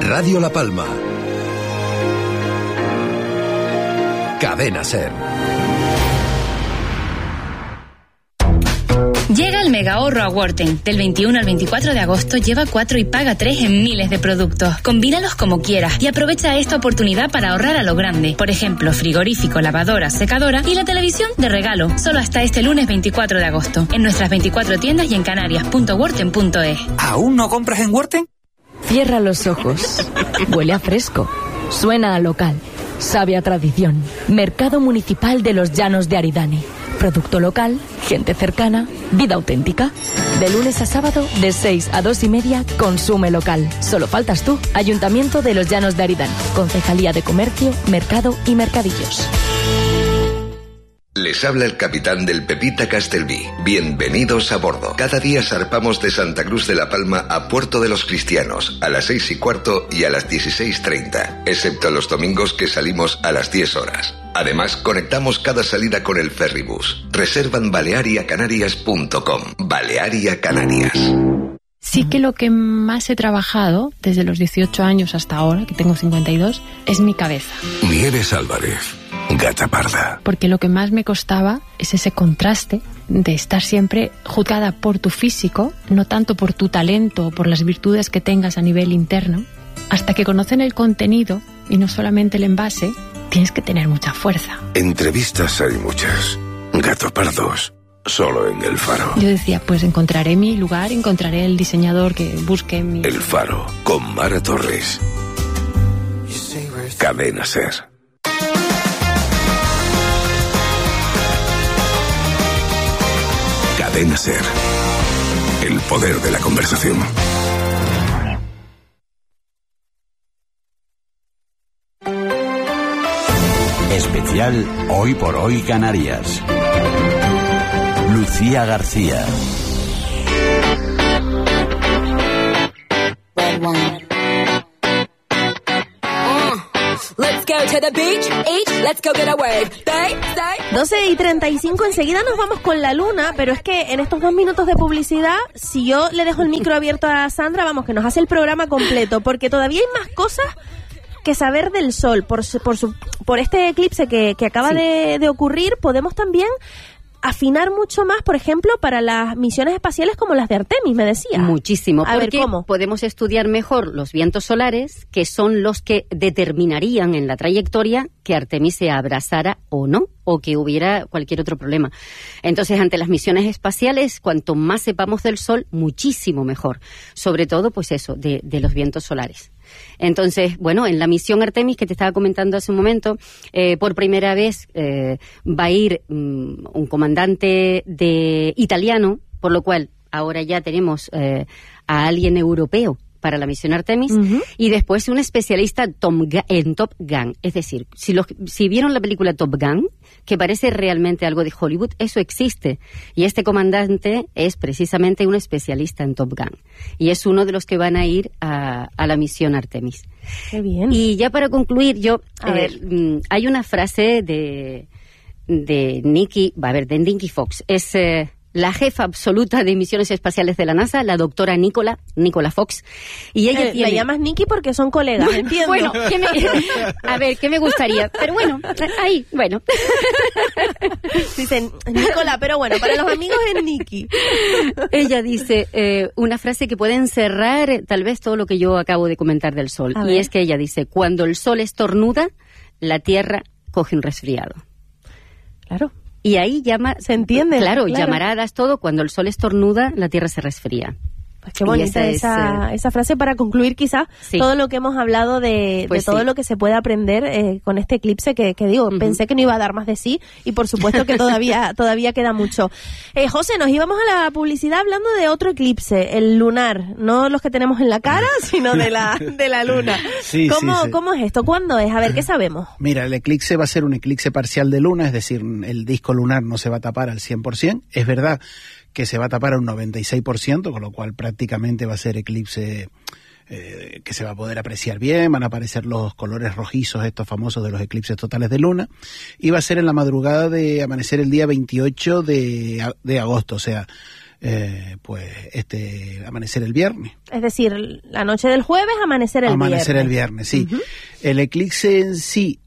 Radio La Palma. Cadena SER. Llega el mega ahorro a Worten. Del 21 al 24 de agosto lleva 4 y paga 3 en miles de productos. Combínalos como quieras y aprovecha esta oportunidad para ahorrar a lo grande. Por ejemplo, frigorífico, lavadora, secadora y la televisión de regalo. Solo hasta este lunes 24 de agosto. En nuestras 24 tiendas y en canarias.worten.es. ¿Aún no compras en Worten? Cierra los ojos. Huele a fresco. Suena a local. Sabe a tradición. Mercado Municipal de los Llanos de Aridane. Producto local, gente cercana, vida auténtica. De lunes a sábado, de 6 a 2:30, consume local. Solo faltas tú. Ayuntamiento de los Llanos de Aridane. Concejalía de Comercio, Mercado y Mercadillos. Les habla el capitán del Pepita Castelví. Bienvenidos a bordo. Cada día zarpamos de Santa Cruz de la Palma a Puerto de los Cristianos a las 6:15 y a las 16:30, excepto los domingos que salimos a las 10 horas. Además, conectamos cada salida con el Ferribus. Reserva en baleariacanarias.com. Balearia Canarias. Sí que lo que más he trabajado desde los 18 años hasta ahora, que tengo 52, es mi cabeza. Nieves Álvarez, Gata Parda. Porque lo que más me costaba es ese contraste de estar siempre juzgada por tu físico, no tanto por tu talento o por las virtudes que tengas a nivel interno. Hasta que conocen el contenido y no solamente el envase, tienes que tener mucha fuerza. Entrevistas hay muchas. Gato Pardos, solo en El Faro. Yo decía, pues encontraré mi lugar, encontraré el diseñador que busque mi... El Faro, con Mara Torres. Cadena SER. Cadena SER. El poder de la conversación. Especial Hoy por Hoy Canarias. Lucía García. Let's go to the beach, let's go get a wave. Stay. 12:35, enseguida nos vamos con la luna, pero es que en estos 2 minutos de publicidad, si yo le dejo el micro abierto a Sandra, vamos, que nos hace el programa completo, porque todavía hay más cosas que saber del Sol. Por este eclipse que acaba de ocurrir, podemos también afinar mucho más, por ejemplo, para las misiones espaciales como las de Artemis, me decía. Muchísimo, porque ¿cómo? Podemos estudiar mejor los vientos solares, que son los que determinarían en la trayectoria que Artemis se abrazara o no, o que hubiera cualquier otro problema. Entonces, ante las misiones espaciales, cuanto más sepamos del Sol, muchísimo mejor. Sobre todo, pues eso, de los vientos solares. Entonces, bueno, en la misión Artemis que te estaba comentando hace un momento, por primera vez va a ir un comandante italiano, por lo cual ahora ya tenemos a alguien europeo para la misión Artemis, y después un especialista en Top Gun. Es decir, si vieron la película Top Gun, que parece realmente algo de Hollywood, eso existe. Y este comandante es precisamente un especialista en Top Gun. Y es uno de los que van a ir a la misión Artemis. Qué bien. Y ya para concluir, hay una frase de Nikki Fox. Es... la jefa absoluta de misiones espaciales de la NASA, la doctora Nicola Fox. Y ella la llamas Nikki porque son colegas, entiendo. Bueno, ¿qué me gustaría? Pero bueno, ahí, bueno. Dicen Nicola, pero bueno, para los amigos es Nikki. Ella dice una frase que puede encerrar tal vez todo lo que yo acabo de comentar del Sol. Y es que ella dice, cuando el Sol estornuda, la Tierra coge un resfriado. Claro. Y ahí se entiende. Claro, llamaradas, todo. Cuando el Sol estornuda, la Tierra se resfría. Pues qué bonita esa frase para concluir quizás todo lo que hemos hablado de todo lo que se puede aprender con este eclipse que digo, pensé que no iba a dar más de sí y por supuesto que todavía queda mucho. José, nos íbamos a la publicidad hablando de otro eclipse, el lunar, no los que tenemos en la cara, sino de la luna. ¿Cómo es esto? ¿Cuándo es? A ver, ¿qué sabemos? Mira, el eclipse va a ser un eclipse parcial de luna, es decir, el disco lunar no se va a tapar al 100%. Es verdad que se va a tapar a un 96%, con lo cual prácticamente va a ser eclipse que se va a poder apreciar bien, van a aparecer los colores rojizos estos famosos de los eclipses totales de luna, y va a ser en la madrugada de amanecer el día 28 de agosto, o sea, pues amanecer el viernes. Es decir, la noche del jueves, amanecer el viernes. Amanecer el viernes, sí. El eclipse en sí,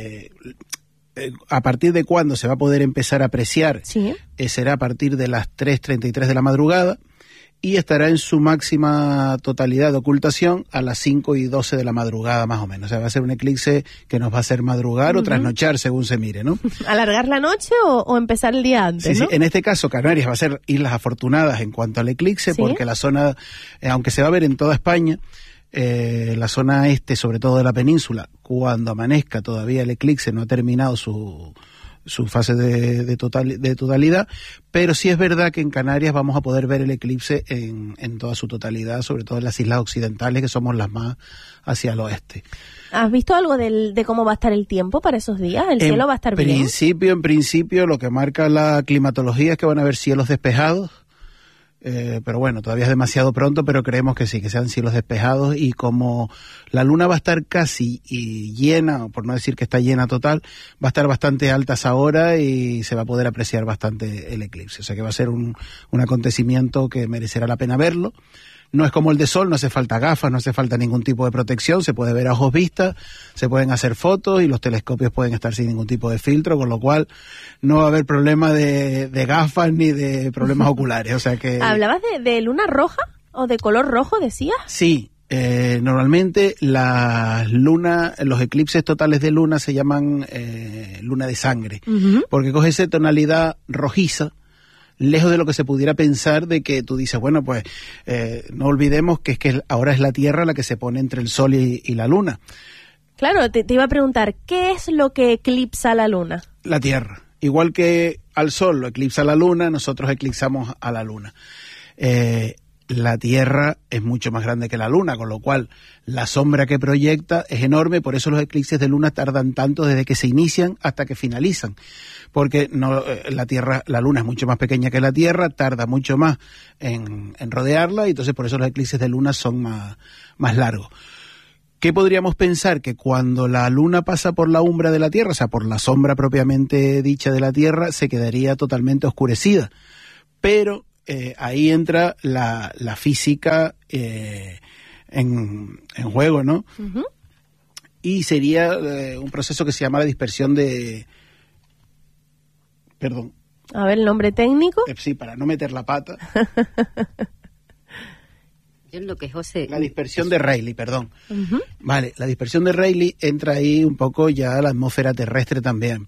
a partir de cuándo se va a poder empezar a apreciar, será a partir de las 3:33 de la madrugada y estará en su máxima totalidad de ocultación a las 5:12 de la madrugada más o menos. O sea, va a ser un eclipse que nos va a hacer madrugar o trasnochar según se mire, ¿no? ¿Alargar la noche o empezar el día antes? Sí, ¿no? sí. En este caso Canarias va a ser islas afortunadas en cuanto al eclipse, porque la zona, aunque se va a ver en toda España, la zona este, sobre todo de la península, cuando amanezca todavía el eclipse no ha terminado su fase de totalidad, pero sí es verdad que en Canarias vamos a poder ver el eclipse en toda su totalidad, sobre todo en las islas occidentales, que somos las más hacia el oeste. ¿Has visto algo de cómo va a estar el tiempo para esos días? ¿El cielo va a estar bien? En principio, lo que marca la climatología es que van a haber cielos despejados, pero bueno, todavía es demasiado pronto, pero creemos que sí, que sean cielos despejados, y como la luna va a estar casi llena, por no decir que está llena total, va a estar bastante alta esa hora y se va a poder apreciar bastante el eclipse. O sea que va a ser un acontecimiento que merecerá la pena verlo. No es como el de sol, no hace falta gafas, no hace falta ningún tipo de protección, se puede ver a ojos vistas, se pueden hacer fotos y los telescopios pueden estar sin ningún tipo de filtro, con lo cual no va a haber problema de gafas ni de problemas oculares. O sea que... ¿Hablabas de luna roja o de color rojo, decías? Sí, normalmente los eclipses totales de luna se llaman luna de sangre, porque coge esa tonalidad rojiza, lejos de lo que se pudiera pensar de que tú dices, bueno, pues no olvidemos que es que ahora es la Tierra la que se pone entre el Sol y la Luna. Claro, te iba a preguntar, ¿qué es lo que eclipsa la Luna? La Tierra. Igual que al Sol lo eclipsa la Luna, nosotros eclipsamos a la Luna. La Tierra es mucho más grande que la Luna, con lo cual la sombra que proyecta es enorme, por eso los eclipses de Luna tardan tanto desde que se inician hasta que finalizan, porque la Luna es mucho más pequeña que la Tierra, tarda mucho más en rodearla, y entonces por eso los eclipses de Luna son más largos. ¿Qué podríamos pensar? Que cuando la Luna pasa por la umbra de la Tierra, o sea, por la sombra propiamente dicha de la Tierra, se quedaría totalmente oscurecida, pero ahí entra la física en juego, ¿no? Y sería un proceso que se llama la dispersión de... Perdón. A ver, el nombre técnico. Sí, para no meter la pata. Yo en lo que José... La dispersión de Rayleigh, perdón. Vale, la dispersión de Rayleigh entra ahí un poco ya a la atmósfera terrestre también.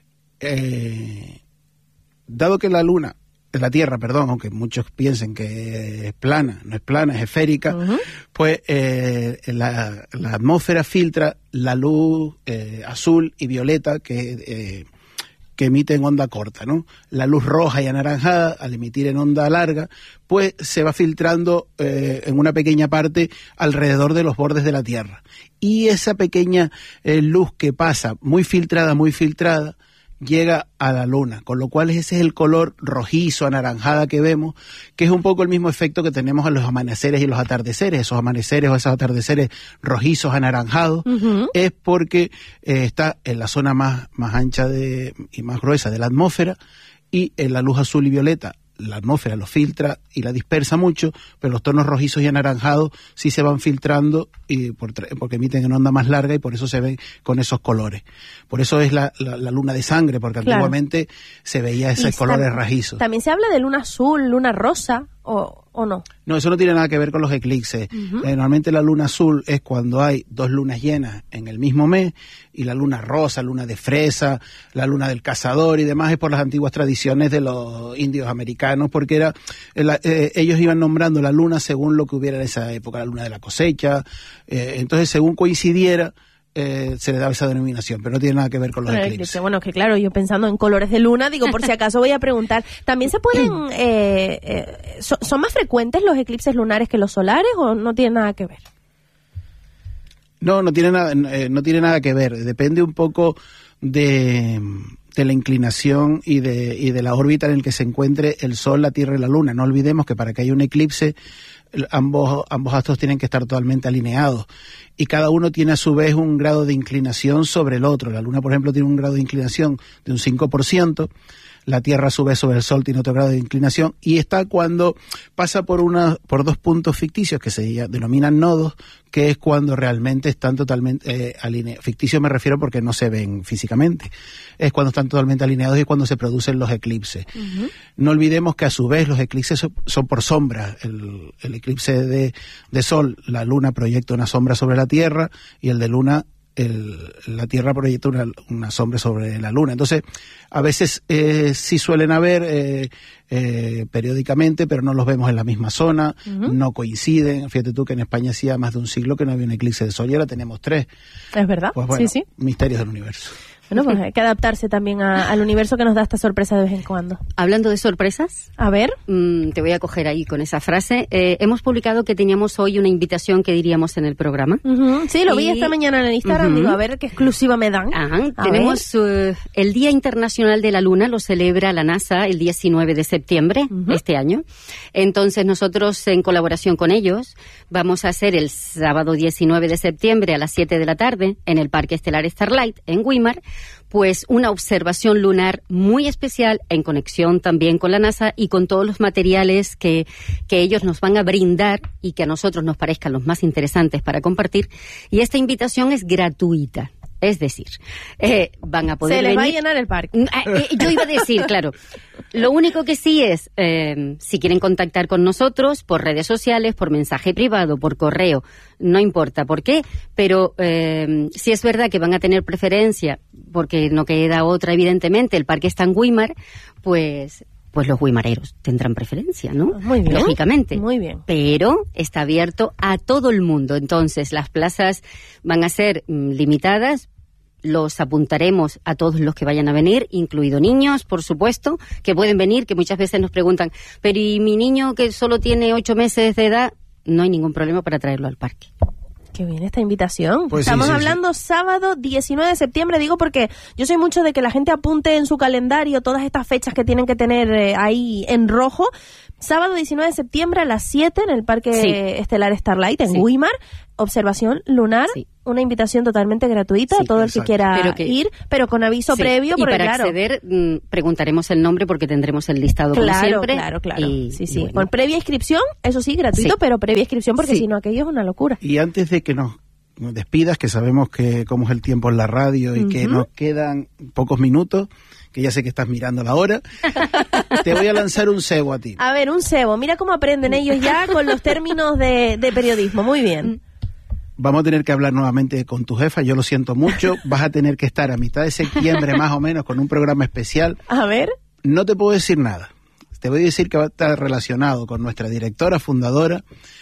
Dado que la Tierra, perdón, aunque muchos piensen que es plana, no es plana, es esférica, pues la atmósfera filtra la luz azul y violeta que emite en onda corta, ¿no? La luz roja y anaranjada, al emitir en onda larga, pues se va filtrando en una pequeña parte alrededor de los bordes de la Tierra. Y esa pequeña luz que pasa muy filtrada, llega a la Luna, con lo cual ese es el color rojizo, anaranjada que vemos, que es un poco el mismo efecto que tenemos en los amaneceres y los atardeceres. Esos amaneceres o esos atardeceres rojizos, anaranjados, es porque está en la zona más ancha y más gruesa de la atmósfera, y en la luz azul y violeta la atmósfera lo filtra y la dispersa mucho, pero los tonos rojizos y anaranjados sí se van filtrando porque emiten en onda más larga, y por eso se ven con esos colores. Por eso es la luna de sangre, porque antiguamente se veía esos colores rojizos. También se habla de luna azul, luna rosa, ¿o no? No, eso no tiene nada que ver con los eclipses. Normalmente la luna azul es cuando hay dos lunas llenas en el mismo mes, y la luna rosa, luna de fresa, la luna del cazador y demás es por las antiguas tradiciones de los indios americanos, porque ellos iban nombrando la luna según lo que hubiera en esa época, la luna de la cosecha, entonces según coincidiera se le daba esa denominación, pero no tiene nada que ver con los eclipses. Bueno, que claro, yo pensando en colores de luna, digo, por si acaso voy a preguntar, ¿también se pueden, son más frecuentes los eclipses lunares que los solares, o no tiene nada que ver? No tiene nada que ver, depende un poco de la inclinación y de la órbita en el que se encuentre el Sol, la Tierra y la Luna. No olvidemos que para que haya un eclipse ambos astros tienen que estar totalmente alineados, y cada uno tiene a su vez un grado de inclinación sobre el otro. La Luna, por ejemplo, tiene un grado de inclinación de un 5%, la Tierra a su vez sobre el Sol tiene otro grado de inclinación, y está cuando pasa por 2 puntos ficticios que se denominan nodos, que es cuando realmente están totalmente alineados. Ficticio me refiero porque no se ven físicamente. Es cuando están totalmente alineados y cuando se producen los eclipses. Uh-huh. No olvidemos que a su vez los eclipses son por sombra. El eclipse de Sol, la Luna proyecta una sombra sobre la Tierra, y el de Luna, la Tierra proyecta una sombra sobre la Luna. Entonces, a veces sí suelen haber periódicamente, pero no los vemos en la misma zona, uh-huh. No coinciden. Fíjate tú que en España hacía más de un siglo que no había un eclipse de Sol y ahora tenemos 3. ¿Es verdad? Pues bueno, sí. Misterios del universo. Bueno, pues hay que adaptarse también al universo que nos da esta sorpresa de vez en cuando. Hablando de sorpresas, a ver, te voy a coger ahí con esa frase. Hemos publicado que teníamos hoy una invitación que diríamos en el programa. Uh-huh. Sí, lo vi esta mañana en el Instagram. Uh-huh. Digo, a ver qué exclusiva me dan. Ajá. Tenemos el Día Internacional de la Luna, lo celebra la NASA el 19 de septiembre uh-huh. este año. Entonces nosotros, en colaboración con ellos, vamos a hacer el sábado 19 de septiembre a las 7 de la tarde en el Parque Estelar Starlight en Weimar, pues una observación lunar muy especial en conexión también con la NASA y con todos los materiales que ellos nos van a brindar y que a nosotros nos parezcan los más interesantes para compartir. Y esta invitación es gratuita. Es decir, van a poder venir. Se les va a llenar el parque. Yo iba a decir, claro. Lo único que sí es, si quieren contactar con nosotros por redes sociales, por mensaje privado, por correo, no importa por qué, pero si es verdad que van a tener preferencia, porque no queda otra, evidentemente, el parque está en Weimar, pues los guimareros tendrán preferencia, ¿no? Muy bien. Lógicamente. Muy bien. Pero está abierto a todo el mundo. Entonces, las plazas van a ser limitadas. Los apuntaremos a todos los que vayan a venir, incluido niños, por supuesto, que pueden venir, que muchas veces nos preguntan, pero ¿y mi niño que solo tiene 8 meses de edad? No hay ningún problema para traerlo al parque. Qué bien esta invitación. Pues Estamos hablando sábado 19 de septiembre, digo porque yo soy mucho de que la gente apunte en su calendario todas estas fechas que tienen que tener ahí en rojo. Sábado 19 de septiembre a las 7 en el Parque Estelar Starlight en Weimar. Observación lunar. Sí. Una invitación totalmente gratuita a todo el que quiera ir, pero con aviso previo. Y para acceder, preguntaremos el nombre porque tendremos el listado como siempre. Claro. Y bueno. Con previa inscripción, eso sí, gratuito, pero previa inscripción porque si no, aquello es una locura. Y antes de que nos despidas, que sabemos que cómo es el tiempo en la radio y que nos quedan pocos minutos, que ya sé que estás mirando la hora, te voy a lanzar un cebo a ti. A ver, un cebo. Mira cómo aprenden ellos ya con los términos de periodismo. Muy bien. Vamos a tener que hablar nuevamente con tu jefa, yo lo siento mucho. Vas a tener que estar a mitad de septiembre más o menos con un programa especial. A ver. No te puedo decir nada. Te voy a decir que va a estar relacionado con nuestra directora fundadora.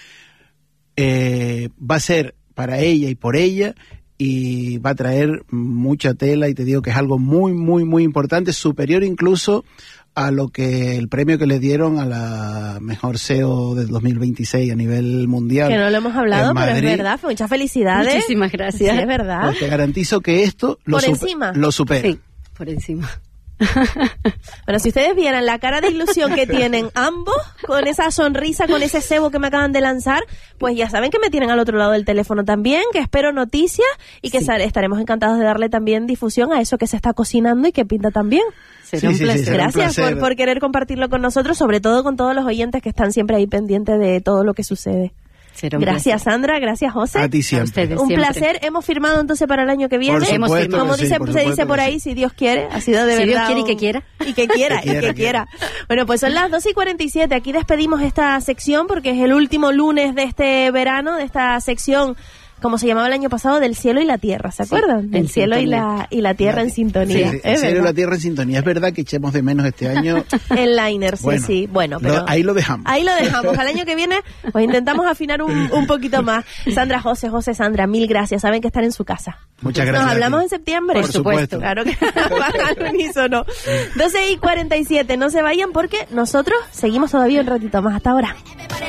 Va a ser para ella y por ella, y va a traer mucha tela, y te digo que es algo muy, muy, muy importante, superior incluso a lo que el premio que le dieron a la mejor SEO del 2026 a nivel mundial. Que no lo hemos hablado, pero es verdad. Muchas felicidades. Muchísimas gracias. Sí, es verdad. Pues te garantizo que esto lo supera. Sí, por encima. Bueno, si ustedes vieran la cara de ilusión que tienen ambos, con esa sonrisa, con ese cebo que me acaban de lanzar, pues ya saben que me tienen al otro lado del teléfono también, que espero noticias y que estaremos encantados de darle también difusión a eso que se está cocinando y que pinta también. Será un placer. Gracias por querer compartirlo con nosotros, sobre todo con todos los oyentes que están siempre ahí pendientes de todo lo que sucede. Gracias, Sandra. Gracias, José. A ti siempre. Un placer. Hemos firmado entonces para el año que viene. Hemos firmado. Como se dice por ahí, si Dios quiere. Ha sido de verdad. Si Dios quiere y que quiera. Y que quiera. Bueno, pues son las 2:47. Aquí despedimos esta sección porque es el último lunes de este verano, de esta sección, como se llamaba el año pasado, del cielo y la tierra, ¿se acuerdan? Del cielo y la tierra en sintonía. Sí, el cielo y la tierra en sintonía. Es verdad que echemos de menos este año el liner, sí. Bueno, pero ahí lo dejamos. Ahí lo dejamos. Al año que viene, pues intentamos afinar un poquito más. Sandra, José, Sandra, mil gracias. Saben que están en su casa. Muchas gracias. Nos hablamos en septiembre. Por supuesto. Claro que van al unísono. 12:47. No se vayan porque nosotros seguimos todavía un ratito más. Hasta ahora.